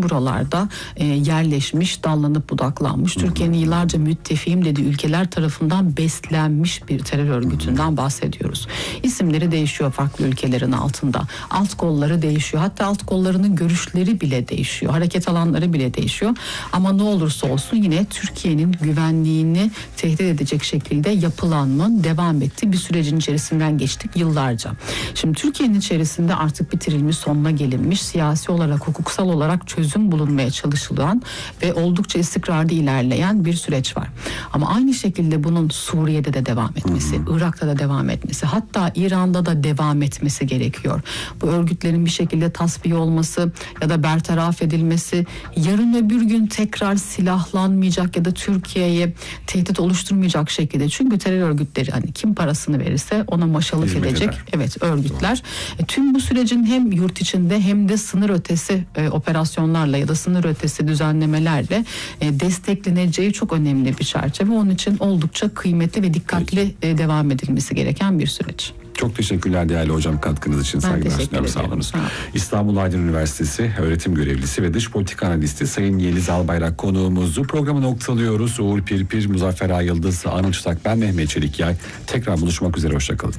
buralarda yerleşmiş, dallanıp budaklanmış, Türkiye'nin yıllarca müttefiğim dediği ülkeler tarafından beslenmiş bir terör örgütünden bahsediyoruz. İsimleri değişiyor farklı ülkelerin altında. Alt kolları değişiyor. Hatta alt kollarının görüşleri bile değişiyor. Hareket alanları bile değişiyor. Ama ne olursa olsun yine Türkiye'nin güvenliğini tehdit edecek şekilde yapılanma devam ettiği bir sürecin içerisinden geçtik yıllarca. Şimdi Türkiye'nin içerisinde artık bitirilmiş, sonuna gelinmiş, siyasi olarak, hukuksal olarak çözüm bulunmaya çalışılan ve oldukça istikrarlı ilerleyen bir süreç var. Ama aynı şekilde bunun Suriye'de de devam etmesi, Irak'ta da devam etmesi, hatta İran'da da devam etmesi gerekiyor. Bu örgütlerin bir şekilde tasfiye olması ya da bertaraf edilmesi, yarın öbür gün tekrar silahlanmayacak ya da Türkiye'ye tehdit oluşturmayacak şekilde. Çünkü terör örgütleri hani kim parasını verirse ona maşalık hizmet edecek. eder. Evet, örgütler. Tüm bu sürecin hem yurt içinde hem de sınır ötesi operasyonlarla ya da sınır ötesi düzenlemelerle destekleneceği çok önemli bir çerçeve. Onun için oldukça kıymetli ve dikkatli devam edilmesi gereken bir süreç. Çok teşekkürler değerli hocam katkınız için. Saygılar sunuyorum. Sağ olun. İstanbul Aydın Üniversitesi öğretim görevlisi ve dış politika analisti Sayın Yeliz Albayrak konuğumuzu. Programı noktalıyoruz. Uğur Pirpir, Muzaffer Ay Yıldız, Anıl Çıtak, ben Mehmet Çelikyay. Tekrar buluşmak üzere. Hoşçakalın.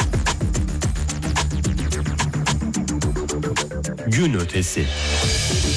Gün ötesi.